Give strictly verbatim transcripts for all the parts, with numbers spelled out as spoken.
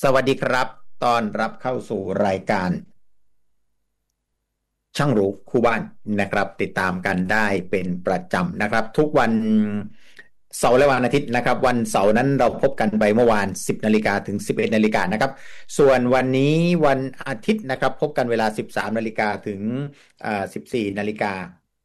สวัสดีครับต้อนรับเข้าสู่รายการช่างรู้คู่บ้านนะครับติดตามกันได้เป็นประจำนะครับทุกวันเสาร์และวันอาทิตย์นะครับวันเสาร์นั้นเราพบกันไปเมื่อวานสิบนาฬิกาถึงสิบเอ็ดนาฬิกานะครับส่วนวันนี้วันอาทิตย์นะครับพบกันเวลาสิบสามนาฬิกาถึงอ่าสิบสี่นาฬิกา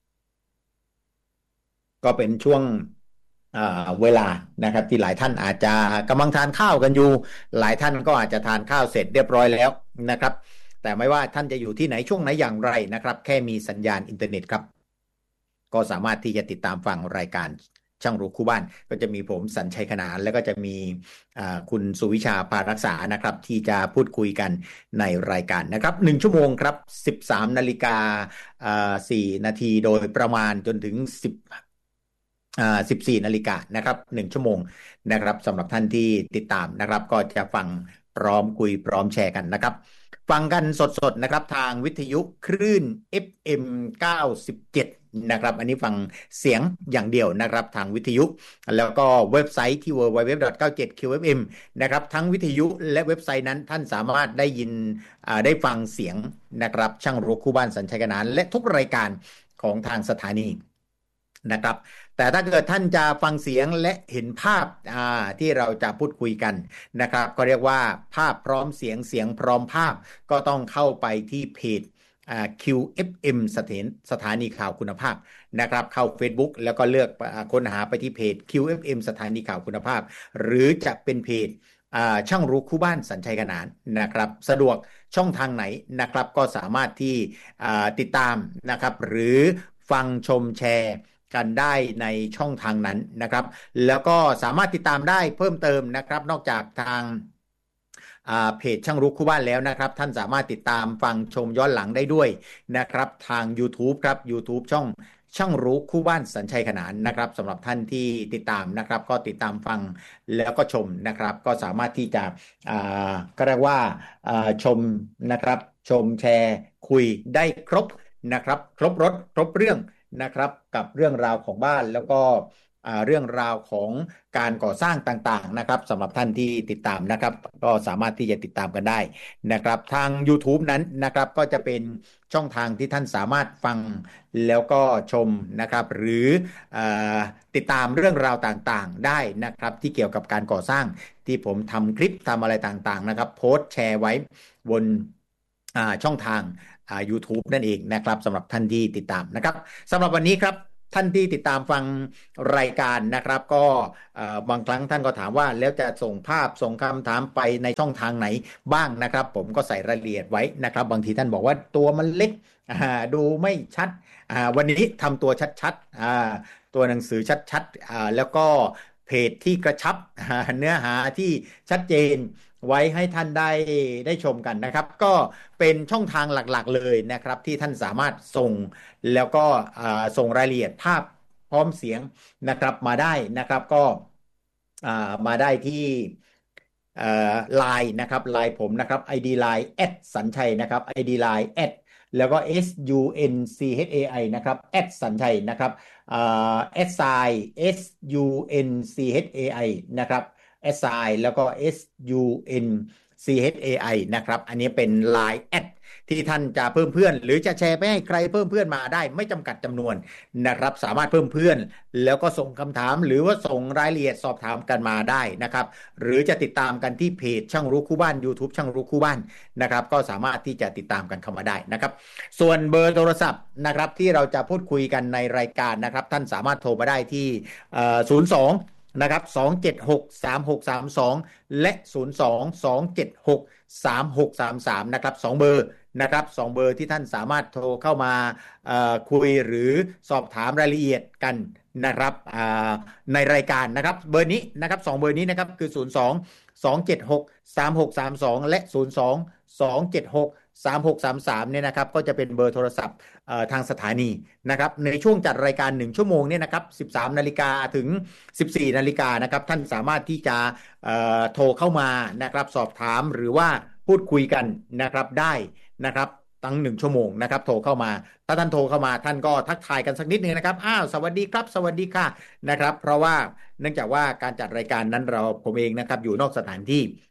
ก็เป็นช่วงเวลานะครับที่หลายท่านอาจจะกำลังทานข้าวกันอยู่หลายท่านก็อาจจะทานข้าวเสร็จเรียบร้อยแล้วนะครับแต่ไม่ว่าท่านจะอยู่ที่ไหนช่วงไหนอย่างไรนะครับแค่มีสัญญาณอินเทอร์เน็ตครับก็สามารถที่จะติดตามฟังรายการช่างรู้คู่บ้านก็จะมีผมสัญชัยขนานแล้วก็จะมีคุณสุวิชาภารักษานะครับที่จะพูดคุยกันในรายการนะครับหนึ่งชั่วโมงครับสิบสามนาฬิกาสี่นาทีโดยประมาณจนถึงสิบอ่าสิบสี่นาฬิกานะครับหนึ่งชั่วโมงนะครับสำหรับท่านที่ติดตามนะครับก็จะฟังพร้อมคุยพร้อมแชร์กันนะครับฟังกันสดๆนะครับทางวิทยุคลื่น เอฟ เอ็ม เก้าสิบเจ็ดนะครับอันนี้ฟังเสียงอย่างเดียวนะครับทางวิทยุแล้วก็เว็บไซต์ที่ ดับเบิลยู ดับเบิลยู ดับเบิลยู ดอท เก้าสิบเจ็ด คิว เอฟ เอ็ม นะครับทั้งวิทยุและเว็บไซต์นั้นท่านสามารถได้ยินได้ฟังเสียงนะครับช่างรู้คู่บ้านสัญชัยขนานและทุกรายการของทางสถานีนะครับแต่ถ้าเกิดท่านจะฟังเสียงและเห็นภาพที่เราจะพูดคุยกันนะครับก็เรียกว่าภาพพร้อมเสียงเสียงพร้อมภาพก็ต้องเข้าไปที่เพจ คิว เอฟ เอ็ม สถานสถานีข่าวคุณภาพนะครับเข้า Facebook แล้วก็เลือกค้นหาไปที่เพจ คิว เอฟ เอ็ม สถานีข่าวคุณภาพหรือจะเป็นเพจช่างรู้คู่บ้านสัญชัยขนานนะครับสะดวกช่องทางไหนนะครับก็สามารถที่ติดตามนะครับหรือฟังชมแชร์กันได้ในช่องทางนั้นนะครับแล้วก็สามารถติดตามได้เพิ่มเติมนะครับนอกจากทางเพจช่างรู้คู่บ้านแล้วนะครับท่านสามารถติดตามฟังชมย้อนหลังได้ด้วยนะครับทาง YouTube ครับ YouTube ช่องช่างรู้คู่บ้านสัญชัยขนานนะครับสำหรับท่านที่ติดตามนะครับก็ติดตามฟังแล้วก็ชมนะครับก็สามารถที่จะก็เรียกว่าชมนะครับชมแชร์คุยได้ครบนะครับครบรสครบเรื่องนะครับกับเรื่องราวของบ้านแล้วก็เรื่องราวของการก่อสร้างต่างๆนะครับสำหรับท่านที่ติดตามนะครับก็สามารถที่จะติดตามกันได้นะครับทาง YouTube นั้นนะครับก็จะเป็นช่องทางที่ท่านสามารถฟังแล้วก็ชมนะครับหรือติดตามเรื่องราวต่างๆได้นะครับที่เกี่ยวกับการก่อสร้างที่ผมทำคลิปทำอะไรต่างๆนะครับโพสต์แชร์ไว้บนช่องทางYouTube นั่นเองนะครับสำหรับท่านที่ติดตามนะครับสำหรับวันนี้ครับท่านที่ติดตามฟังรายการนะครับก็บางครั้งท่านก็ถามว่าแล้วจะส่งภาพส่งคำถามไปในช่องทางไหนบ้างนะครับผมก็ใส่รายละเอียดไว้นะครับบางทีท่านบอกว่าตัวมันเล็กดูไม่ชัดวันนี้ทำตัวชัดๆตัวหนังสือชัดๆแล้วก็เพจที่กระชับเนื้อหาที่ชัดเจนไว้ให้ท่านได้ได้ชมกันนะครับก็เป็นช่องทางหลักๆเลยนะครับที่ท่านสามารถส่งแล้วก็ส่งรายละเอียดภาพพร้อมเสียงนะครับมาได้นะครับก็มาได้ที่ไลน์นะครับไลน์ผมนะครับ ไอ ดี ไลน์ แอท สัญชัยนะครับ ไอ ดี ไลน์ แอท แล้วก็ เอส ยู เอ็น ซี เอช เอ ไอ นะครับ แอท สัญชัยนะครับแอดไซน์ เอส ยู เอ็น ซี เอช เอ ไอ นะครับ แอดไซน์แล้วก็ เอส ยู เอ็น ซี เอช เอ ไอ นะครับอันนี้เป็น ไลน์ แอดที่ท่านจะเพิ่มเพื่อนหรือจะแชร์ไปให้ใครเพิ่มเพื่อนมาได้ไม่จำกัดจำนวนนะครับสามารถเพิ่มเพื่อนแล้วก็ส่งคำถามหรือว่าส่งรายละเอียดสอบถามกันมาได้นะครับหรือจะติดตามกันที่เพจช่างรู้คู่บ้าน YouTube ช่างรู้คู่บ้านนะครับก็สามารถที่จะติดตามกันเข้ามาได้นะครับส่วนเบอร์โทรศัพท์นะครับที่เราจะพูดคุยกันในรายการนะครับท่านสามารถโทรมาได้ที่ศูนย์ สองนะครับสอง เจ็ด หก สาม หก สาม สองและศูนย์ สอง สอง เจ็ด หก สาม หก สาม สามนะครับสองเบอร์นะครับสองเบอร์ที่ท่านสามารถโทรเข้ามาคุยหรือสอบถามรายละเอียดกันนะครับในรายการนะครับเบอร์นี้นะครับสองเบอร์นี้นะครับคือศูนย์ สอง สอง เจ็ด หก สาม หก สาม สองและศูนย์ สอง สอง เจ็ด หก สาม หก สาม สามเนี่ยนะครับก็จะเป็นเบอร์โทรศัพท์ทางสถานีนะครับในช่วงจัดรายการหนึ่งชั่วโมงเนี่ยนะครับสิบสามนาฬิกาถึงสิบสี่นาฬิกานะครับท่านสามารถที่จะโทรเข้ามานะครับสอบถามหรือว่าพูดคุยกันนะครับได้นะครับตั้งหนึ่งชั่วโมงนะครับโทรเข้ามาถ้าท่านโทรเข้ามาท่านก็ทักทายกันสักนิดนึงนะครับอ้าวสวัสดีครับสวัสดีค่ะนะครับเพราะว่าเนื่องจากว่าการจัดรายการนั้นเราผมเองนะครับอยู่นอกสถานที่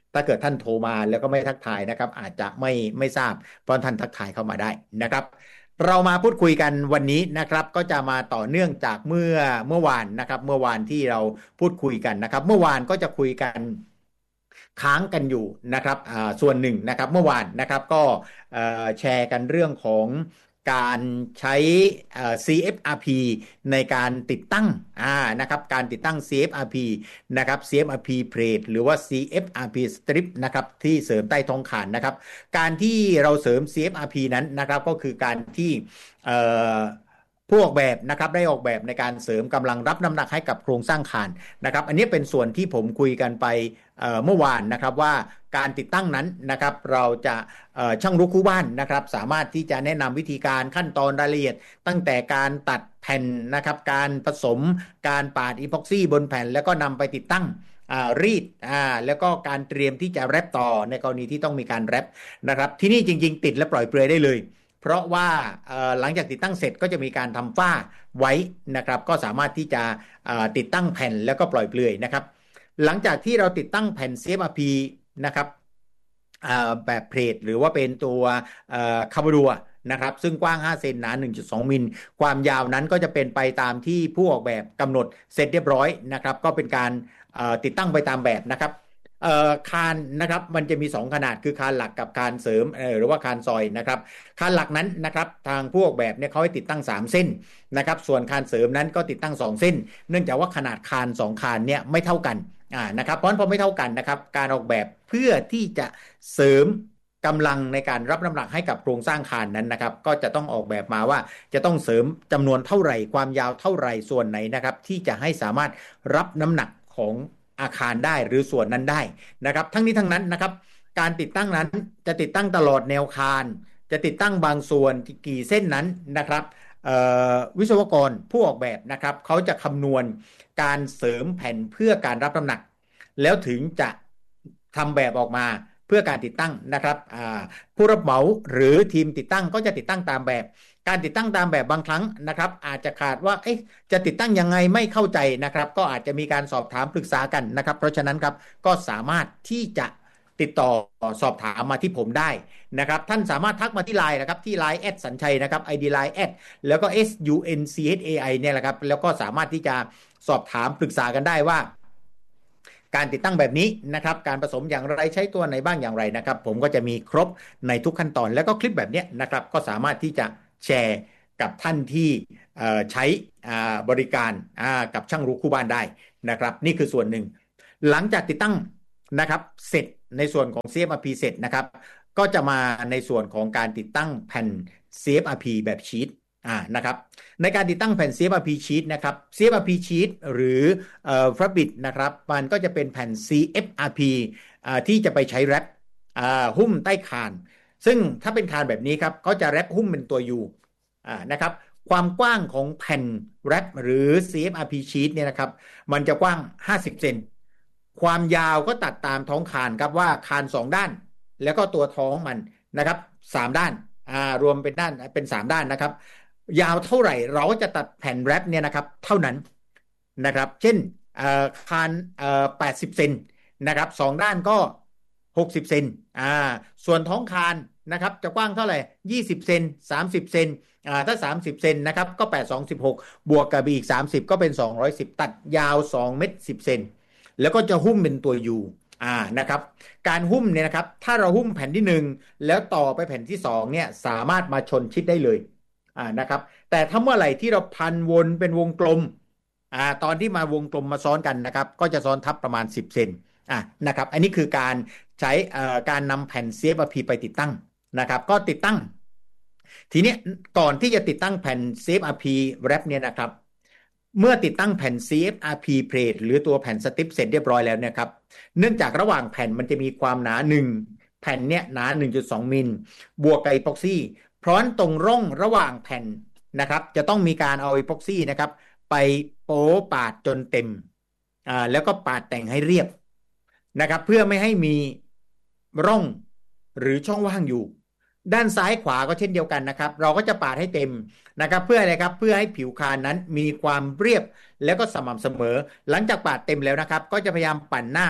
ถ้าเกิดท่านโทรมาแล้วก็ไม่ทักทายนะครับอาจจะไม่ไม่ทราบเพราะท่านทักทายเข้ามาได้นะครับเรามาพูดคุยกันวันนี้นะครับก็จะมาต่อเนื่องจากเมื่อเมื่อวานนะครับเมื่อวานที่เราพูดคุยกันนะครับเมื่อวานก็จะคุยกันค้างกันอยู่นะครับส่วนหนึ่งนะครับเมื่อวานนะครับก็แชร์กันเรื่องของการใช้ ซี เอฟ อาร์ พี ในการติดตั้งนะครับการติดตั้ง ซี เอฟ อาร์ พี นะครับ ซี เอฟ อาร์ พี Plate หรือว่า ซี เอฟ อาร์ พี Strip นะครับที่เสริมใต้ท้องคานนะครับการที่เราเสริม ซี เอฟ อาร์ พี นั้นนะครับก็คือการที่ผู้ออกแบบนะครับได้ออกแบบในการเสริมกำลังรับน้ำหนักให้กับโครงสร้างคานนะครับอันนี้เป็นส่วนที่ผมคุยกันไปเ, เมื่อวานนะครับว่าการติดตั้งนั้นนะครับเราจะช่างรู้คู่บ้านนะครับสามารถที่จะแนะนำวิธีการขั้นตอนรายละเอียดตั้งแต่การตัดแผ่นนะครับการผสมการปาดอีพ็อกซี่บนแผ่นแล้วก็นำไปติดตั้งรีดแล้วก็การเตรียมที่จะแรปต่อในกรณีที่ต้องมีการแรปนะครับที่นี่จริงๆติดและปล่อยเปลือยได้เลยเพราะว่าหลังจากติดตั้งเสร็จก็จะมีการทำฝ้าไว้นะครับก็สามารถที่จะติดตั้งแผ่นแล้วก็ปล่อยเปลือยนะครับหลังจากที่เราติดตั้งแผ่น ซี เอฟ อาร์ พี นะครับแบบเพลทหรือว่าเป็นตัวคาร์บอดัวนะครับซึ่งกว้างห้าเซนหนา หนึ่งจุดสอง มิลความยาวนั้นก็จะเป็นไปตามที่ผู้ออกแบบกำหนดเสร็จเรียบร้อยนะครับก็เป็นการติดตั้งไปตามแบบนะครับคานนะครับมันจะมีสองขนาดคือคานหลักกับคานเสริมหรือว่าคานซอยนะครับคานหลักนั้นนะครับทางผู้ออกแบบเนี่ยเขาให้ติดตั้งสามเส้นนะครับส่วนคานเสริมนั้นก็ติดตั้งสองเส้นเนื่องจากว่าขนาดคานสองคานเนี่ยไม่เท่ากันอ่านะครับเพราะฉะนั้นพอไม่เท่ากันนะครับการออกแบบเพื่อที่จะเสริมกำลังในการรับน้ำหนักให้กับโครงสร้างคานนั้นนะครับก็จะต้องออกแบบมาว่าจะต้องเสริมจำนวนเท่าไหร่ความยาวเท่าไหร่ส่วนไหนนะครับที่จะให้สามารถรับน้ำหนักของอาคารได้หรือส่วนนั้นได้นะครับทั้งนี้ทั้งนั้นนะครับการติดตั้งนั้นจะติดตั้งตลอดแนวคานจะติดตั้งบางส่วนกี่เส้นนั้นนะครับวิศวกรผู้ออกแบบนะครับเขาจะคำนวณการเสริมแผ่นเพื่อการรับน้ำหนักแล้วถึงจะทำแบบออกมาเพื่อการติดตั้งนะครับผู้รับเหมาหรือทีมติดตั้งก็จะติดตั้งตามแบบการติดตั้งตามแบบบางครั้งนะครับอาจจะขาดว่าเอ๊ะจะติดตั้งยังไงไม่เข้าใจนะครับก็อาจจะมีการสอบถามปรึกษากันนะครับเพราะฉะนั้นครับก็สามารถที่จะติดต่อสอบถามมาที่ผมได้นะครับท่านสามารถทักมาที่ไลน์นะครับที่ไลน์แอดสัญชัยนะครับ ไอ ดี ไลน์แอดแล้วก็ S U N C H A I เนี่ยแหละครับแล้วก็สามารถที่จะสอบถามปรึกษากันได้ว่าการติดตั้งแบบนี้นะครับการผสมอย่างไรใช้ตัวไหนบ้างอย่างไรนะครับผมก็จะมีครบในทุกขั้นตอนแล้วก็คลิปแบบนี้นะครับก็สามารถที่จะแชร์กับท่านที่ใช้บริการกับช่างรู้คู่บ้านได้นะครับนี่คือส่วนหนึ่งหลังจากติดตั้งนะครับเสร็จในส่วนของ ซี เอฟ อาร์ พี เสร็จนะครับก็จะมาในส่วนของการติดตั้งแผ่น ซี เอฟ อาร์ พี แบบชีทอ่านะครับในการติดตั้งแผ่น ซี เอฟ อาร์ พี ชีทนะครับ ซี เอฟ อาร์ พี ชีทหรือเอ่อ Fabric นะครับมันก็จะเป็นแผ่น ซี เอฟ อาร์ พี อ่าที่จะไปใช้แรปอ่าหุ้มใต้คานซึ่งถ้าเป็นคานแบบนี้ครับเขาจะแรปหุ้มเป็นตัว U อ่านะครับความกว้างของแผ่นแรปหรือ ซี เอฟ อาร์ พี ชีทเนี่ยนะครับมันจะกว้างห้าสิบเซนความยาวก็ตัดตามท้องคานครับว่าคานสองด้านแล้วก็ตัวท้องมันนะครับสามด้านอ่ารวมเป็นด้านเป็นสามด้านนะครับยาวเท่าไหร่เราก็จะตัดแผ่นแรปเนี่ยนะครับเท่านั้นนะครับเช่นคานแปดสิบเซนนะครับสองด้านก็หกสิบเซนอ่าส่วนท้องคานนะครับจะกว้างเท่าไหร่ยี่สิบเซนสามสิบเซนอ่าถ้าสามสิบเซนนะครับก็แปด สอง สิบหกบวกกับอีกสามสิบก็เป็นสองร้อยสิบตัดยาวสองเมตรสิบเซนแล้วก็จะหุ้มเป็นตัว U อ่านะครับการหุ้มเนี่ยนะครับถ้าเราหุ้มแผ่นที่หนึ่งแล้วต่อไปแผ่นที่สองเนี่ยสามารถมาชนชิดได้เลยอ่านะครับแต่ถ้าเมื่อไหร่ที่เราพันวนเป็นวงกลมอ่าตอนที่มาวงกลมมาซ้อนกันนะครับก็จะซ้อนทับประมาณสิบเซนอ่านะครับอันนี้คือการใช้อ่าการนำแผ่น ซี เอฟ อาร์ พี ไปติดตั้งนะครับก็ติดตั้งทีนี้ก่อนที่จะติดตั้งแผ่น ซี เอฟ อาร์ พี Wrap เนี่ยนะครับเมื่อติดตั้งแผ่น ซี เอฟ อาร์ พี Plate หรือตัวแผ่นสติปเสร็จเรียบร้อยแล้วเนี่ยครับเนื่องจากระหว่างแผ่นมันจะมีความหนาหนึ่งแผ่นเนี่ยหนา หนึ่งจุดสอง มิลบวกกับอีพ็อกซี่เพราะตรงร่องระหว่างแผ่นนะครับจะต้องมีการเอาอีพ็อกซี่นะครับไปโป๊ปาดจนเต็มอ่าแล้วก็ปาดแต่งให้เรียบนะครับเพื่อไม่ให้มีร่องหรือช่องว่างอยู่ด้านซ้ายขวาก็เช่นเดียวกันนะครับเราก็จะปาดให้เต็มนะครับเพื่ออะไรครับเพื่อให้ผิวคานนั้นมีความเรียบแล้วก็สม่ำเสมอหลังจากปาดเต็มแล้วนะครับก็จะพยายามปั่นหน้า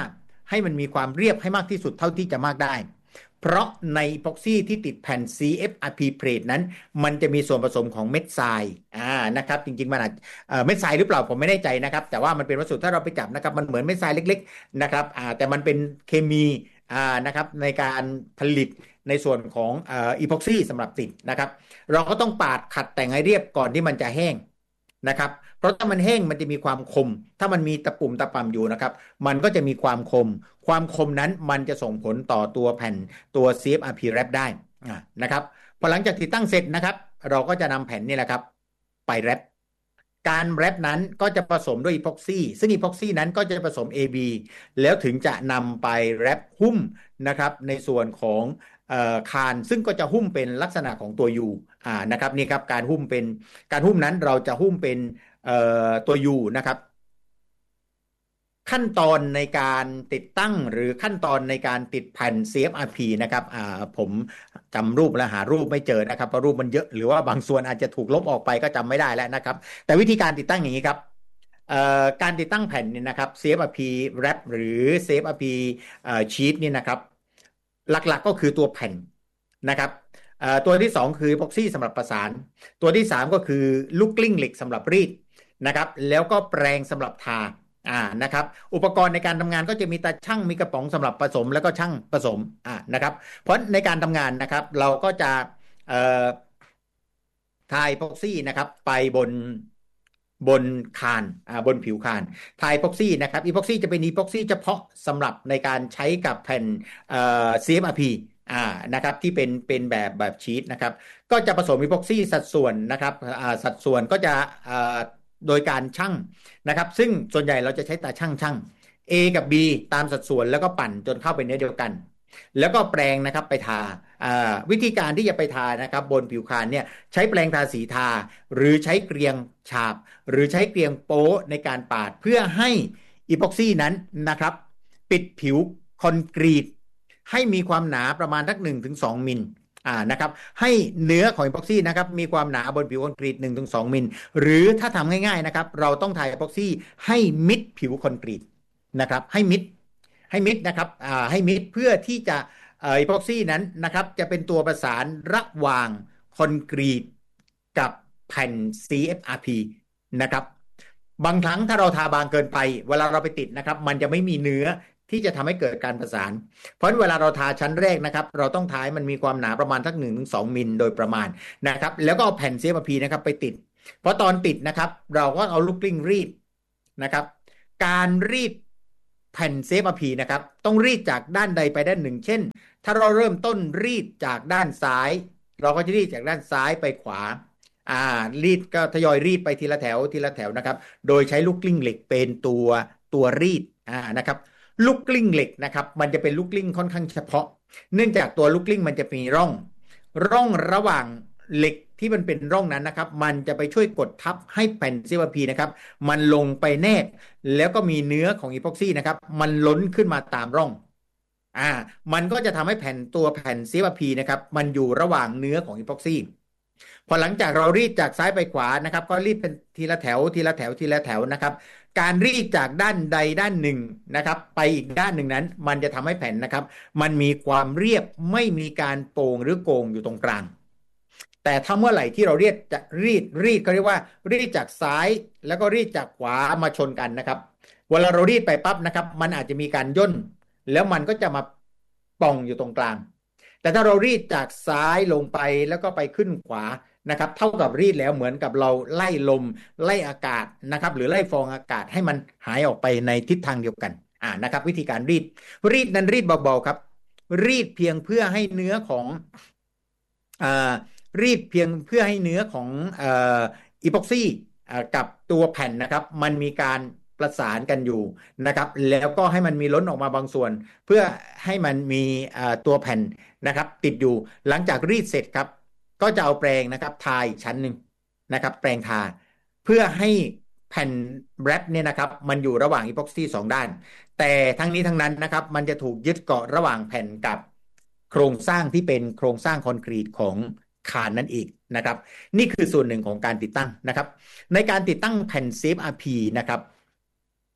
ให้มันมีความเรียบให้มากที่สุดเท่าที่จะมากได้เพราะในอีพ็อกซี่ที่ติดแผ่น ซี เอฟ อาร์ พี plate นั้นมันจะมีส่วนผสมของเม็ดทรายอ่านะครับจริงๆมันอาจเอ่อเม็ดทรายหรือเปล่าผมไม่แน่ใจนะครับแต่ว่ามันเป็นวัสดุถ้าเราไปจับนะครับมันเหมือนเม็ดทรายเล็กๆนะครับอ่าแต่มันเป็นเคมีอ่านะครับในการผลิตในส่วนของเอ่ออีพ็อกซี่สำหรับติดนะครับเราก็ต้องปาดขัดแต่งให้เรียบก่อนที่มันจะแห้งนะครับเพราะถ้ามันแห้งมันจะมีความคมถ้ามันมีตะปุ่มตะป่ำอยู่นะครับมันก็จะมีความคมความคมนั้นมันจะส่งผลต่อตัวแผ่นตัว ซี เอฟ อาร์ พี wrap ได้นะครับพอหลังจากติดตั้งเสร็จนะครับเราก็จะนำแผ่นนี่แหละครับไปแรปการแรปนั้นก็จะผสมด้วยอีพ็อกซี่ซึ่งอีพ็อกซี่นั้นก็จะผสม เอ บี แล้วถึงจะนำไปแรปหุ้มนะครับในส่วนของคานซึ่งก็จะหุ้มเป็นลักษณะของตัว U อ่านะครับนี่ครับการหุ้มเป็นการหุ้มนั้นเราจะหุ้มเป็นตัว U นะครับขั้นตอนในการติดตั้งหรือขั้นตอนในการติดแผ่น ซี เอฟ อาร์ พี นะครับอ่าผมจำรูปและหารูปไม่เจอนะครับเพราะรูปมันเยอะหรือว่าบางส่วนอาจจะถูกลบออกไปก็จำไม่ได้แล้วนะครับแต่วิธีการติดตั้งอย่างนี้ครับการติดตั้งแผ่นนี่นะครับ ซี เอฟ อาร์ พี wrap หรือ ซี เอฟ อาร์ พี sheet นี่นะครับหลักๆก็คือตัวแผ่นนะครับตัวที่สองคือพ็อกซี่สำหรับประสานตัวที่สามก็คือลูกกลิ้งเหล็กสำหรับรีดนะครับแล้วก็แปรงสำหรับทาอ่านะครับอุปกรณ์ในการทำงานก็จะมีตาช่างมีกระป๋องสำหรับผสมแล้วก็ช่างผสมอ่านะครับเพราะในการทำงานนะครับเราก็จะเอ่อทาอีพ็อกซี่นะครับไปบนบนคานอ่าบนผิวคานทาอีพ็อกซี่นะครับอีพ็อกซี่จะเป็นอีพ็อกซี่เฉพาะสำหรับในการใช้กับแผ่นเอ่อ ซี เอฟ อาร์ พี อ่านะครับที่เป็นเป็นแบบแบบชีทนะครับก็จะผสมอีพ็อกซี่สัดส่วนนะครับอ่าสัดส่วนก็จะอ่าโดยการชั่งนะครับซึ่งส่วนใหญ่เราจะใช้ตาชั่งชั่ง A กับ B ตามสัดส่วนแล้วก็ปั่นจนเข้าเป็นเนื้อเดียวกันแล้วก็แปรงนะครับไปทาวิธีการที่จะไปทานะครับบนผิวคานเนี่ยใช้แปรงทาสีทาหรือใช้เกลียงฉาบหรือใช้เกลียงโป๊ในการปาดเพื่อให้อีพ็อกซี่นั้นนะครับปิดผิวคอนกรีตให้มีความหนาประมาณสักหนึ่งถึงสองมิลอ่านะครับให้เนื้อของอีพ็อกซี่นะครับมีความหนาบนผิวคอนกรีต หนึ่งถึงสอง มิลหรือถ้าทำง่ายๆนะครับเราต้องทาอีพ็อกซี่ให้มิดผิวคอนกรีตนะครับให้มิดให้มิดนะครับอ่าให้มิดเพื่อที่จะอีพ็อกซี่นั้นนะครับจะเป็นตัวประสานระหว่างคอนกรีตกับแผ่น ซี เอฟ อาร์ พี นะครับบางครั้งถ้าเราทาบางเกินไปเวลาเราไปติดนะครับมันจะไม่มีเนื้อที่จะทำให้เกิดการประสานเพราะเวลาเราทาชั้นแรกนะครับเราต้องทาให้มันมีความหนาประมาณสักหนึ่งถึงสองมิลโดยประมาณนะครับแล้วก็เอาแผ่น ซี เอฟ อาร์ พี นะครับไปติดเพราะตอนติดนะครับเราก็เอาลูกกลิ้งรีดนะครับการรีดแผ่น ซี เอฟ อาร์ พี นะครับต้องรีดจากด้านใดไปด้านหนึ่งเช่นถ้าเราเริ่มต้นรีดจากด้านซ้ายเราก็จะรีดจากด้านซ้ายไปขวาอ่ารีดก็ทยอยรีดไปทีละแถวทีละแถวนะครับโดยใช้ลูกกลิ้งเหล็กเป็นตัวตัวรีดอ่านะครับลูกกลิ้งเหล็กนะครับมันจะเป็นลูกกลิ้งค่อนข้างเฉพาะเนื่องจากตัวลูกกลิ้งมันจะมีร่องร่องระหว่างเหล็กที่มันเป็นร่องนั้นนะครับมันจะไปช่วยกดทับให้แผ่น ซี เอฟ อาร์ พี นะครับมันลงไปแนบแล้วก็มีเนื้อของอีพ็อกซี่นะครับมันล้นขึ้นมาตามร่องอ่ามันก็จะทำให้แผ่นตัวแผ่น ซี เอฟ อาร์ พี นะครับมันอยู่ระหว่างเนื้อของอีพ็อกซี่พอหลังจากเรารีดจากซ้ายไปขวานะครับก็รีดเป็นทีละแถวทีละแถวทีละแถวนะครับการรีดจากด้านใดด้านหนึ่งนะครับไปอีกด้านหนึ่งนั้นมันจะทำให้แผ่นนะครับมันมีความเรียบไม่มีการโป่งหรือโก่งอยู่ตรงกลางแต่ถ้าเมื่อไหร่ที่เราเรียกจะรีดรีดก็เรียกว่ารีดจากซ้ายแล้วก็รีดจากขวามาชนกันนะครับเวลาเรารีดไปปั๊บนะครับมันอาจจะมีการย่นแล้วมันก็จะมาป่องอยู่ตรงกลางแต่ถ้าเรารีดจากซ้ายลงไปแล้วก็ไปขึ้นขวานะครับเท่ากับรีดแล้วเหมือนกับเราไล่ลมไล่อากาศนะครับหรือไล่ฟองอากาศให้มันหายออกไปในทิศทางเดียวกันอ่านะครับวิธีการรีดรีดนั้นรีดเบาๆครับรีดเพียงเพื่อให้เนื้อของอ่ารีดเพียงเพื่อให้เนื้อของอีพ็อกซี่กับตัวแผ่นนะครับมันมีการประสานกันอยู่นะครับแล้วก็ให้มันมีล้นออกมาบางส่วนเพื่อให้มันมีตัวแผ่นนะครับติดอยู่หลังจากรีดเสร็จครับก็จะเอาแปรงนะครับทาอีกชั้นหนึ่งนะครับแปรงทาเพื่อให้แผ่นแรปเนี่ยนะครับมันอยู่ระหว่างอีพ็อกซี่สองด้านแต่ทั้งนี้ทั้งนั้นนะครับมันจะถูกยึดเกาะระหว่างแผ่นกับโครงสร้างที่เป็นโครงสร้างคอนกรีตของคานนั่นเองนะครับนี่คือส่วนหนึ่งของการติดตั้งนะครับในการติดตั้งแผ่น ซี เอฟ อาร์ พี นะครับ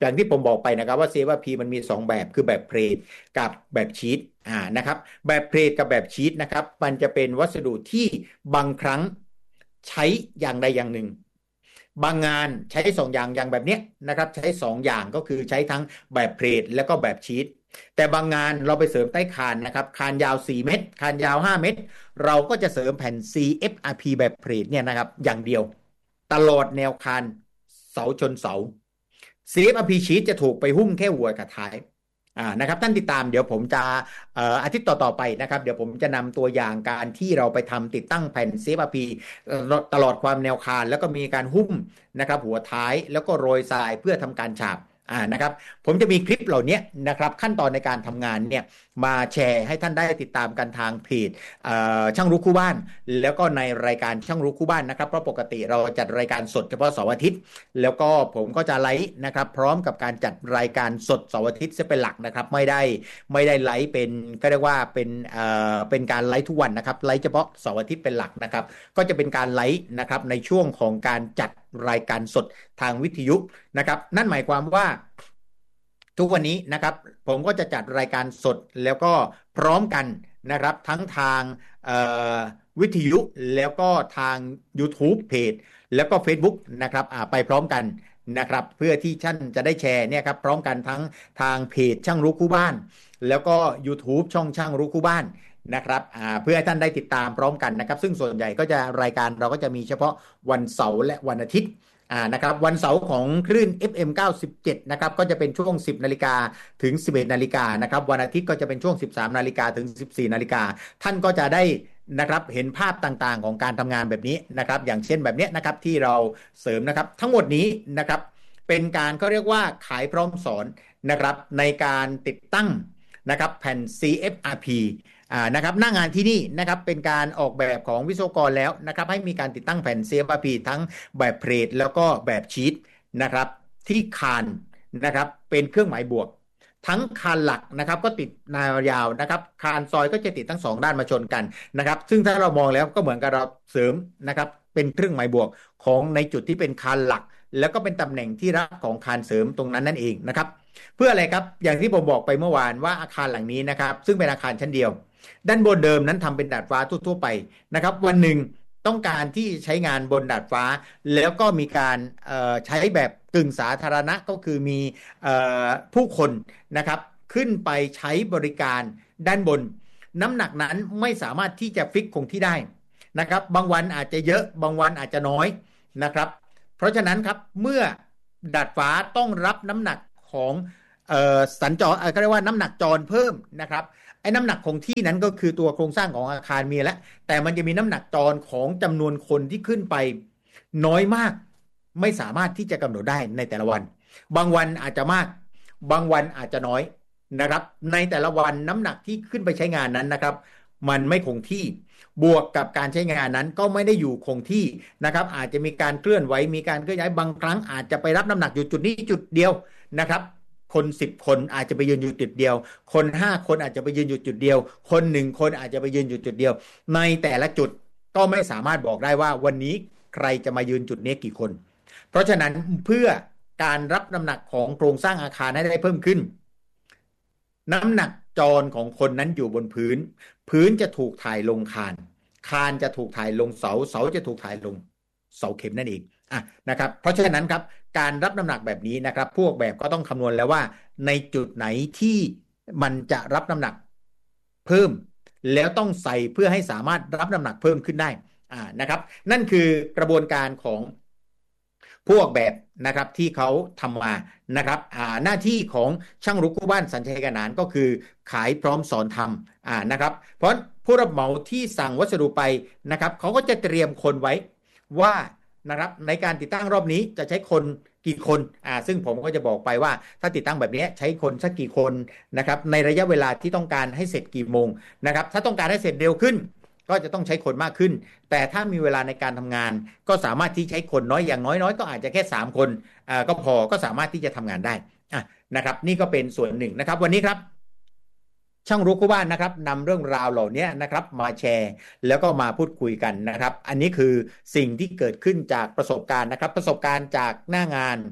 อย่างที่ผมบอกไปนะครับว่า ซี เอฟ อาร์ พี มันมีสองแบบคือแบบเพลทกับแบบชีทอ่านะครับแบบเพลทกับแบบชีทนะครับมันจะเป็นวัสดุที่บางครั้งใช้อย่างใดอย่างหนึ่งบางงานใช้สองอย่างอย่างแบบเนี้ยนะครับใช้สองอย่างก็คือใช้ทั้งแบบเพลทแล้วก็แบบชีทแต่บางงานเราไปเสริมใต้คานนะครับคานยาวสี่เมตรคานยาวห้าเมตรเราก็จะเสริมแผ่น ซี เอฟ อาร์ พี แบบเพลทเนี่ยนะครับอย่างเดียวตลอดแนวคานเสาชนเสา ซี เอฟ อาร์ พี Sheet จะถูกไปหุ้มแค่หัวกับท้ายอ่านะครับท่านติดตามเดี๋ยวผมจะเอ่ออาทิตย์ต่อๆไปนะครับเดี๋ยวผมจะนำตัวอย่างการที่เราไปทำติดตั้งแผ่น ซี เอฟ อาร์ พี ตลอดความแนวคานแล้วก็มีการหุ้มนะครับหัวท้ายแล้วก็โรยทรายเพื่อทำการฉาบอ่านะครับผมจะมีคลิปเหล่านี้นะครับขั้นตอนในการทำงานเนี่ยมาแชร์ให้ท่านได้ติดตามกันทางเพจช่างรู้คู่บ้านแล้วก็ในรายการช่างรู้คู่บ้านนะครับเพราะปกติเราจัดรายการสดเฉพาะเสาร์อาทิตย์แล้วก็ผมก็จะไลฟ์นะครับพร้อมกับการจัดรายการสดเสาร์อาทิตย์จะเป็นหลักนะครับไม่ได้ไม่ได้ไลฟ์เป็นก็เรียกว่าเป็นเอ่อเป็นการไลฟ์ทุกวันนะครับไลฟ์เฉพาะเสาร์อาทิตย์เป็นหลักนะครับก็จะเป็นการไลฟ์นะครับในช่วงของการจัดรายการสดทางวิทยุนะครับนั่นหมายความว่าทุกวันนี้นะครับผมก็จะจัดรายการสดแล้วก็พร้อมกันนะครับทั้งทางวิทยุแล้วก็ทาง YouTube เพจแล้วก็ Facebook นะครับไปพร้อมกันนะครับเพื่อที่ท่านจะได้แชร์เนี่ยครับพร้อมกันทั้งทางเพจช่างรู้คู่บ้านแล้วก็ YouTube ช่องช่างรู้คู่บ้านนะครับเพื่อให้ท่านได้ติดตามพร้อมกันนะครับซึ่งส่วนใหญ่ก็จะรายการเราก็จะมีเฉพาะวันเสาร์และวันอาทิตย์อ่านะครับวันเสาร์ของคลื่น เอฟ เอ็ม เก้าสิบเจ็ดนะครับก็จะเป็นช่วงสิบนาฬิกาถึงสิบเอ็ดนาฬิกานะครับวันอาทิตย์ก็จะเป็นช่วงสิบสามนาฬิกาถึงสิบสี่นาฬิกาท่านก็จะได้นะครับเห็นภาพต่างๆของการทำงานแบบนี้นะครับอย่างเช่นแบบนี้นะครับที่เราเสริมนะครับทั้งหมดนี้นะครับเป็นการเขาเรียกว่าขายพร้อมสอนนะครับในการติดตั้งนะครับแผ่น ซี เอฟ อาร์ พี อ่านะครับหน้างานที่นี่นะครับเป็นการออกแบบของวิศวกรแล้วนะครับให้มีการติดตั้งแผ่น ซี เอฟ อาร์ พี ทั้งแบบเพลทแล้วก็แบบชีทนะครับที่คานนะครับเป็นเครื่องหมายบวกทั้งคานหลักนะครับก็ติดแนวยาวนะครับคานซอยก็จะติดทั้งสองด้านมาชนกันนะครับซึ่งถ้าเรามองแล้วก็เหมือนกับเราเสริมนะครับเป็นเครื่องหมายบวกของในจุดที่เป็นคานหลักแล้วก็เป็นตำแหน่งที่รับของคานเสริมตรงนั้นนั่นเองนะครับเพื่ออะไรครับอย่างที่ผมบอกไปเมื่อวานว่าอาคารหลังนี้นะครับซึ่งเป็นอาคารชั้นเดียวด้านบนเดิมนั้นทำเป็นดาดฟ้าทั่วๆไปนะครับวันหนึ่งต้องการที่ใช้งานบนดาดฟ้าแล้วก็มีการใช้แบบกึ่งสาธารณะก็คือมีผู้คนนะครับขึ้นไปใช้บริการด้านบนน้ำหนักนั้นไม่สามารถที่จะฟิกคงที่ได้นะครับบางวันอาจจะเยอะบางวันอาจจะน้อยนะครับเพราะฉะนั้นครับเมื่อดาดฟ้าต้องรับน้ำหนักของสัญจรก็เรียกว่าน้ำหนักจรเพิ่มนะครับไอ้น้ำหนักคงที่นั้นก็คือตัวโครงสร้างของอาคารมีแล้วแต่มันจะมีน้ำหนักจรของจำนวนคนที่ขึ้นไปน้อยมากไม่สามารถที่จะกำหนดได้ในแต่ละวันบางวันอาจจะมากบางวันอาจจะน้อยนะครับในแต่ละวันน้ำหนักที่ขึ้นไปใช้งานนั้นนะครับมันไม่คงที่บวกกับการใช้งานนั้นก็ไม่ได้อยู่คงที่นะครับอาจจะมีการเคลื่อนไหวมีการเคลื่อนย้ายบางครั้งอาจจะไปรับน้ำหนักอยู่จุดนี้จุดเดียวนะครับคนสิบคนอาจจะไปยืนอยู่จุดเดียวคนห้าคนอาจจะไปยืนอยู่จุดเดียวคนหนึ่งคนอาจจะไปยืนอยู่จุดเดียวในแต่ละจุดก็ไม่สามารถบอกได้ว่าวันนี้ใครจะมายืนจุดนี้กี่คนเพราะฉะนั้นเพื่อการรับน้ำหนักของโครงสร้างอาคารให้ได้เพิ่มขึ้นน้ำหนักจรของคนนั้นอยู่บนพื้นพื้นจะถูกถ่ายลงคานคานจะถูกถ่ายลงเสาเสาจะถูกถ่ายลงเสาเข็มนั่นเองอ่ะนะครับเพราะฉะนั้นครับการรับน้ำหนักแบบนี้นะครับพวกแบบก็ต้องคำนวณแล้วว่าในจุดไหนที่มันจะรับน้ำหนักเพิ่มแล้วต้องใส่เพื่อให้สามารถรับน้ำหนักเพิ่มขึ้นได้อ่านะครับนั่นคือกระบวนการของพวกแบบนะครับที่เขาทำมานะครับหน้าที่ของช่างรู้คู่บ้านสัญชัยกนานก็คือขายพร้อมสอนทำนะครับเพราะผู้รับเหมาที่สั่งวัสดุไปนะครับเขาก็จะเตรียมคนไว้ว่านะครับในการติดตั้งรอบนี้จะใช้คนกี่คนอ่าซึ่งผมก็จะบอกไปว่าถ้าติดตั้งแบบนี้ใช้คนสักกี่คนนะครับในระยะเวลาที่ต้องการให้เสร็จกี่โมงนะครับถ้าต้องการให้เสร็จเร็วขึ้นก็จะต้องใช้คนมากขึ้นแต่ถ้ามีเวลาในการทำงานก็สามารถที่ใช้คนน้อยอย่างน้อยๆก็อาจจะแค่สามคนอ่าก็พอก็สามารถที่จะทำงานได้อ่ะนะครับนี่ก็เป็นส่วนหนึ่งนะครับวันนี้ครับช่างรู้คู่บ้านนะครับนำเรื่องราวเหล่านี้นะครับมาแชร์แล้วก็มาพูดคุยกันนะครับอันนี้คือสิ่งที่เกิดขึ้นจากประสบการณ์นะครับประสบการณ์จากหน้างาน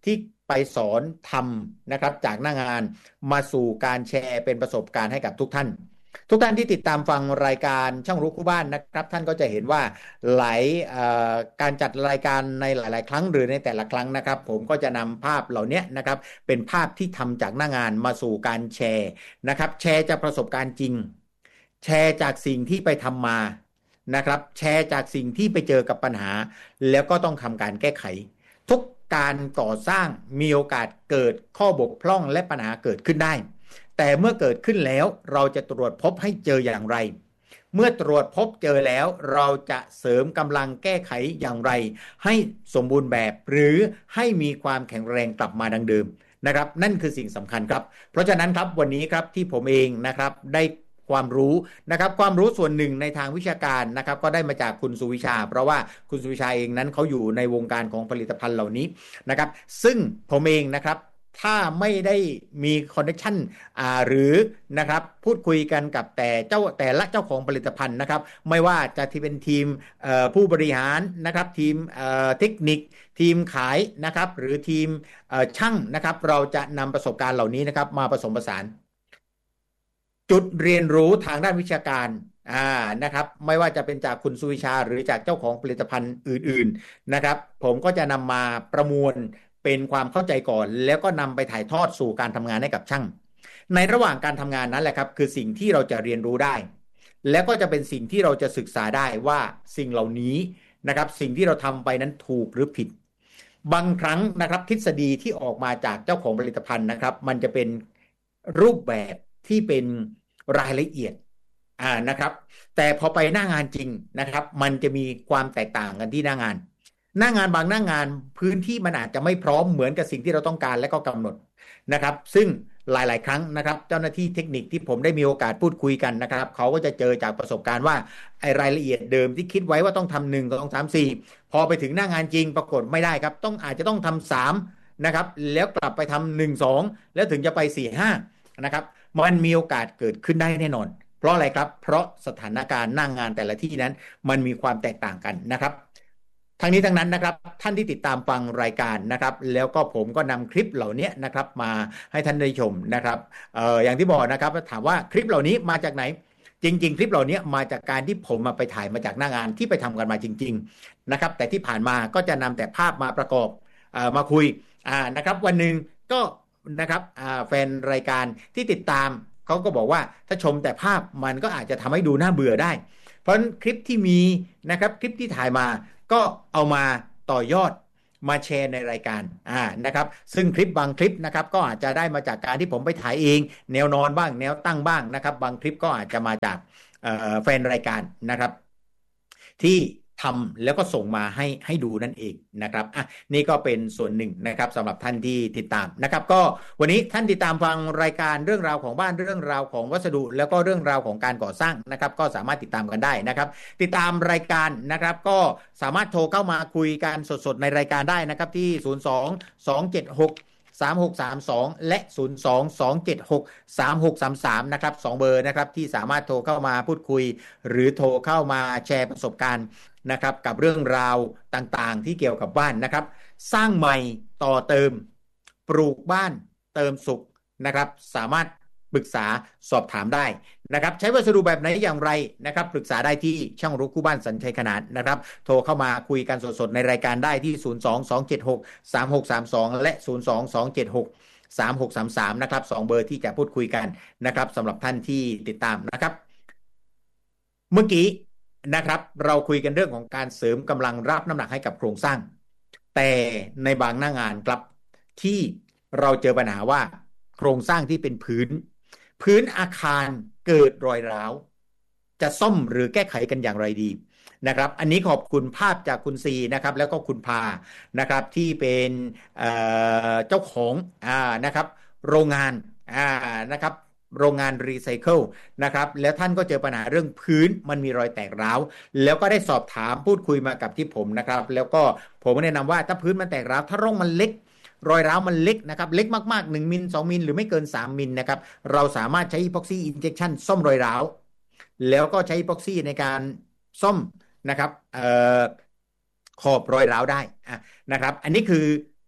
ที่ไปสอนทำนะครับจากหน้างานมาสู่การแชร์เป็นประสบการณ์ให้กับทุกท่านทุกท่านที่ติดตามฟังรายการช่างรู้คู่บ้านนะครับท่านก็จะเห็นว่าหลายการจัดรายการในหลายๆครั้งหรือในแต่ละครั้งนะครับผมก็จะนำภาพเหล่านี้นะครับเป็นภาพที่ทำจากหน้างานมาสู่การแชร์นะครับแชร์จากประสบการณ์จริงแชร์จากสิ่งที่ไปทำมานะครับแชร์จากสิ่งที่ไปเจอกับปัญหาแล้วก็ต้องทำการแก้ไขทุกการก่อสร้างมีโอกาสเกิดข้อบกพร่องและปัญหาเกิดขึ้นได้แต่เมื่อเกิดขึ้นแล้วเราจะตรวจพบให้เจออย่างไรเมื่อตรวจพบเจอแล้วเราจะเสริมกำลังแก้ไขอย่างไรให้สมบูรณ์แบบหรือให้มีความแข็งแรงกลับมาดังเดิมนะครับนั่นคือสิ่งสำคัญครับเพราะฉะนั้นครับวันนี้ครับที่ผมเองนะครับได้ความรู้นะครับความรู้ส่วนหนึ่งในทางวิชาการนะครับก็ได้มาจากคุณสุวิชาเพราะว่าคุณสุวิชาเองนั้นเขาอยู่ในวงการของผลิตภัณฑ์เหล่านี้นะครับซึ่งผมเองนะครับถ้าไม่ได้มีคอนเนคชั่นหรือนะครับพูดคุยกันกับแต่เจ้าแต่ละเจ้าของผลิตภัณฑ์นะครับไม่ว่าจะที่เป็นทีมผู้บริหารนะครับทีมเทคนิคทีมขายนะครับหรือทีมช่างนะครับเราจะนำประสบการณ์เหล่านี้นะครับมาผสมผสานจุดเรียนรู้ทางด้านวิชาการอ่านะครับไม่ว่าจะเป็นจากคุณสุวิชาหรือจากเจ้าของผลิตภัณฑ์อื่นๆนะครับผมก็จะนำมาประมวลเป็นความเข้าใจก่อนแล้วก็นำไปถ่ายทอดสู่การทำงานให้กับช่างในระหว่างการทำงานนั้นแหละครับคือสิ่งที่เราจะเรียนรู้ได้แล้วก็จะเป็นสิ่งที่เราจะศึกษาได้ว่าสิ่งเหล่านี้นะครับสิ่งที่เราทำไปนั้นถูกหรือผิดบางครั้งนะครับทฤษฎีที่ออกมาจากเจ้าของผลิตภัณฑ์นะครับมันจะเป็นรูปแบบที่เป็นรายละเอียดอ่านะครับแต่พอไปหน้างานจริงนะครับมันจะมีความแตกต่างกันที่หน้างานหน้างานบางหน้างานพื้นที่มันอาจจะไม่พร้อมเหมือนกับสิ่งที่เราต้องการและก็กำหนดนะครับซึ่งหลายๆครั้งนะครับเจ้าหน้าที่เทคนิคที่ผมได้มีโอกาสพูดคุยกันนะครับเขาก็จะเจอจากประสบการณ์ว่าไอ้รายละเอียดเดิมที่คิดไว้ว่าต้องทำหนึ่งสองสามสี่พอไปถึงหน้างานจริงปรากฏไม่ได้ครับต้องอาจจะต้องทำสามนะครับแล้วกลับไปทำหนึ่งสองแล้วถึงจะไปสี่ห้านะครับมันมีโอกาสเกิดขึ้นได้แน่นอนเพราะอะไรครับเพราะสถานการณ์หน้างงานแต่ละที่นั้นมันมีความแตกต่างกันนะครับทั้งนี้ทั้งนั้นนะครับท่านที่ติดตามฟังรายการนะครับแล้วก็ผมก็นำคลิปเหล่านี้นะครับมาให้ท่านได้ชมนะครับเอ่ออย่างที่บอกนะครับถามว่าคลิปเหล่านี้มาจากไหนจริงๆคลิปเหล่านี้มาจากการที่ผมมาไปถ่ายมาจากหน้างานที่ไปทำกันมาจริงๆนะครับแต่ที่ผ่านมาก็จะนำแต่ภาพมาประกอบเอ่อมาคุยอ่านะครับวันหนึ่งก็นะครับอ่าแฟนรายการที่ติดตามเขาก็บอกว่าถ้าชมแต่ภาพมันก็อาจจะทำให้ดูน่าเบื่อได้เพราะฉะนั้นคลิปที่มีนะครับคลิปที่ถ่ายมาก็เอามาต่อยอดมาแชร์ในรายการอ่านะครับซึ่งคลิปบางคลิปนะครับก็อาจจะได้มาจากการที่ผมไปถ่ายเองแนวนอนบ้างแนวตั้งบ้างนะครับบางคลิปก็อาจจะมาจากแฟนรายการนะครับที่ทำแล้วก็ส่งมาให้ให้ดูนั่นเองนะครับอ่ะนี่ก็เป็นส่วนหนึ่งนะครับสำหรับท่านที่ติดตามนะครับก็วันนี้ท่านติดตามฟังรายการเรื่องราวของบ้านเรื่องราวของวัสดุแล้วก็เรื่องราวของการก่อสร้างนะครับก็สามารถติดตามกันได้นะครับติดตามรายการนะครับก็สามารถโทรเข้ามาคุยกันสดๆในรายการได้นะครับที่ศูนย์ สอง สอง เจ็ด หก สาม หก สาม สองและศูนย์ สอง สอง เจ็ด หก สาม หก สาม สามนะครับสองเบอร์นะครับที่สามารถโทรเข้ามาพูดคุยหรือโทรเข้ามาแชร์ประสบการณ์นะครับกับเรื่องราวต่างๆที่เกี่ยวกับบ้านนะครับสร้างใหม่ต่อเติมปลูกบ้านเติมสุขนะครับสามารถปรึกษาสอบถามได้นะครับใช้วัสดุแบบไหนอย่างไรนะครับปรึกษาได้ที่ช่างรู้คู่บ้านสัญชัยขนานนะครับโทรเข้ามาคุยกันสดๆในรายการได้ที่ศูนย์ สอง สอง เจ็ด หก สาม หก สาม สองและศูนย์ สอง สอง เจ็ด หก สาม หก สาม สามนะครับสองเบอร์ที่จะพูดคุยกันนะครับสำหรับท่านที่ติดตามนะครับเมื่อกี้นะครับเราคุยกันเรื่องของการเสริมกำลังรับน้ำหนักให้กับโครงสร้างแต่ในบางหน้างานครับที่เราเจอปัญหาว่าโครงสร้างที่เป็นพื้นพื้นอาคารเกิดรอยร้าวจะซ่อมหรือแก้ไขกันอย่างไรดีนะครับอันนี้ขอบคุณภาพจากคุณซีนะครับแล้วก็คุณพานะครับที่เป็นเอ่อเจ้าของอ่านะครับโรงงานอ่านะครับโรงงานรีไซเคิลนะครับแล้วท่านก็เจอปัญหาเรื่องพื้นมันมีรอยแตกร้าวแล้วก็ได้สอบถามพูดคุยมากับที่ผมนะครับแล้วก็ผมแนะนำว่าถ้าพื้นมันแตกร้าวถ้าร่องมันเล็กรอยร้าวมันเล็กนะครับเล็กมากๆหนึ่งมิลสองมิลหรือไม่เกินสามมิลนะครับเราสามารถใช้อีพ็อกซี่อินเจคชั่นซ่อมรอยร้าวแล้วก็ใช้อีพ็อกซี่ในการซ่อมนะครับเอ่อขอบรอยร้าวได้นะครับอันนี้คือ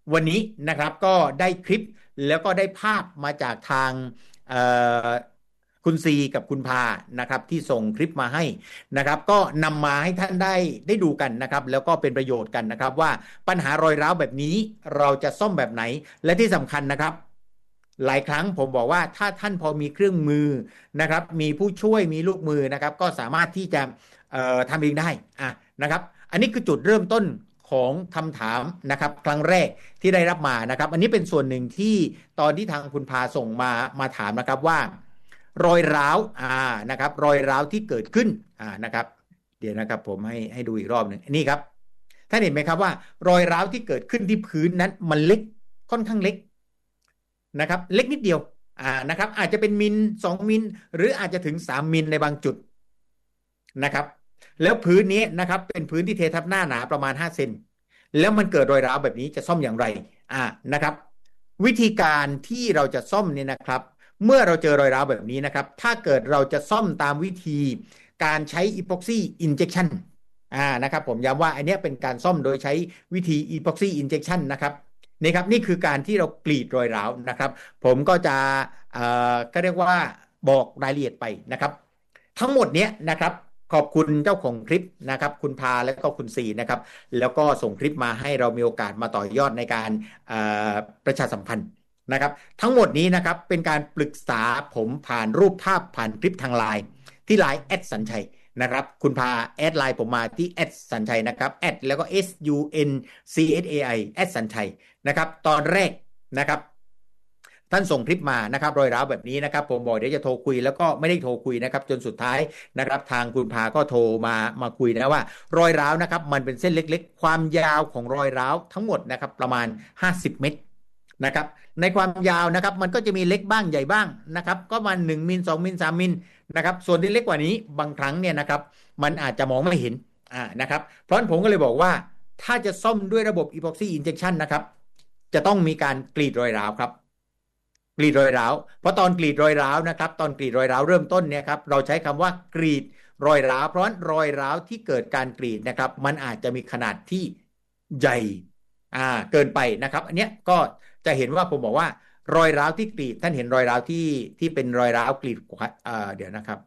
วันนี้นะครับก็ได้คลิปแล้วก็ได้ภาพมาจากทางคุณซีกับคุณพานะครับที่ส่งคลิปมาให้นะครับก็นำมาให้ท่านได้ได้ดูกันนะครับแล้วก็เป็นประโยชน์กันนะครับว่าปัญหารอยร้าวแบบนี้เราจะซ่อมแบบไหนและที่สำคัญนะครับหลายครั้งผมบอกว่าถ้าท่านพอมีเครื่องมือนะครับมีผู้ช่วยมีลูกมือนะครับก็สามารถที่จะเอ่อทำเองได้อ่ะนะครับอันนี้คือจุดเริ่มต้นของคำถามนะครับครั้งแรกที่ได้รับมานะครับอันนี้เป็นส่วนหนึ่งที่ตอนที่ทางคุณพาส่งมามาถามนะครับว่ารอยร้าวอ่านะครับรอยร้าวที่เกิดขึ้นอ่านะครับเดี๋ยวนะครับผมให้ให้ดูอีกรอบหนึ่งนี่ครับท่านเห็นไหมครับว่ารอยร้าวที่เกิดขึ้นที่พื้นนั้นมันเล็กค่อนข้างเล็กนะครับเล็กนิดเดียวอ่านะครับอาจจะเป็นมิลสองมิลหรืออาจจะถึงสามมิลในบางจุดนะครับแล้วพื้นนี้นะครับเป็นพื้นที่เททับหน้าหนาประมาณห้าเซนแล้วมันเกิดรอยร้าวแบบนี้จะซ่อมอย่างไรอ่านะครับวิธีการที่เราจะซ่อมเนี่ยนะครับเมื่อเราเจอรอยร้าวแบบนี้นะครับถ้าเกิดเราจะซ่อมตามวิธีการใช้อีพ็อกซี่อินเจคชันอ่านะครับผมย้ำว่าอันนี้เป็นการซ่อมโดยใช้วิธีอีพ็อกซี่อินเจคชันนะครับนี่ครับนี่คือการที่เรากรีดรอยร้าวนะครับผมก็จะเอ่อก็เรียกว่าบอกรายละเอียดไปนะครับทั้งหมดเนี้ยนะครับขอบคุณเจ้าของคลิปนะครับคุณพาและก็คุณซีนะครับแล้วก็ส่งคลิปมาให้เรามีโอกาสมาต่อยอดในการประชาสัมพันธ์นะครับทั้งหมดนี้นะครับเป็นการปรึกษาผมผ่านรูปภาพผ่านคลิปทางไลน์ที่ไลน์แอดสัญชัยนะครับคุณพาแอดไลน์ผมมาที่แอดสัญชัยนะครับแอดแล้วก็ S U N C S A I แอดสัญชัยนะครับตอนแรกนะครับท่านส่งคลิปมานะครับรอยร้าวแบบนี้นะครับผมบอกเดี๋ยวจะโทรคุยแล้วก็ไม่ได้โทรคุยนะครับจนสุดท้ายนะครับทางคุณพาก็โทรมามาคุยนะว่ารอยร้าวนะครับมันเป็นเส้นเล็กๆความยาวของรอยร้าวทั้งหมดนะครับประมาณห้าสิบเมตรนะครับในความยาวนะครับมันก็จะมีเล็กบ้างใหญ่บ้างนะครับก็มาหนึ่งมิลสองมิลสามมิลนะครับส่วนที่เล็กกว่านี้บางครั้งเนี่ยนะครับมันอาจจะมองไม่เห็นอ่านะครับเพราะฉะนั้นผมก็เลยบอกว่าถ้าจะซ่อมด้วยระบบ epoxy injection นะครับจะต้องมีการกรีดรอยร้าวครับกรีดรอยร้าวเพราะตอนกรีดรอยร้าวนะครับตอนกรีดรอยร้าวเริ่มต้นเนี่ยครับเราใช้คำว่ากรีดรอยร้าวเพราะรอยร้าวที่เกิดการกรีดนะครับมันอาจจะมีขนาดที่ใหญ่อ่าเกินไปนะครับอันเนี้ยก็จะเห็นว่าผมบอกว่ารอยร้าวที่กรีดท่านเห็นรอยร้าวที่ที่เป็นรอยร้าวกรีดอ่าเดี๋ยวนะครับ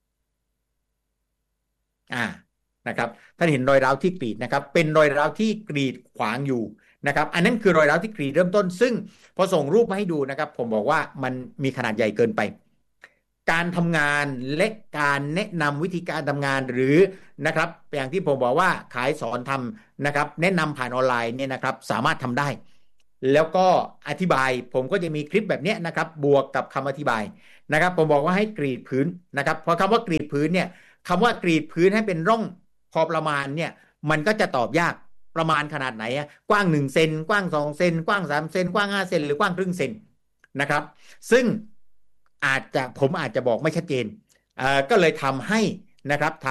อ่านะครับท่านเห็นรอยร้าวที่กรีดนะครับเป็นรอยร้าวที่กรีดขวางอยู่นะครับอันนั้นคือรอยร้าวที่กรีดเริ่มต้นซึ่งพอส่งรูปมาให้ดูนะครับผมบอกว่ามันมีขนาดใหญ่เกินไปการทำงานและการแนะนำวิธีการทำงานหรือนะครับอย่างที่ผมบอกว่าขายสอนทำนะครับแนะนำผ่านออนไลน์เนี่ยนะครับสามารถทำได้แล้วก็อธิบายผมก็จะมีคลิปแบบนี้นะครับบวกกับคำอธิบายนะครับผมบอกว่าให้กรีดพื้นนะครับพอคำว่ากรีดพื้นเนี่ยคำว่ากรีดพื้นให้เป็นร่องพอประมาณเนี่ยมันก็จะตอบยากประมาณขนาดไหนอะกว้างหนึ่งเซนกว้างสองเซนกว้างสามเซนกว้างห้าเซนหรือกว้างครึ่งเซนนะครับซึ่งอาจจะผมอาจจะบอกไม่ชัดเจนเอ่อก็เลยทำให้นะครับ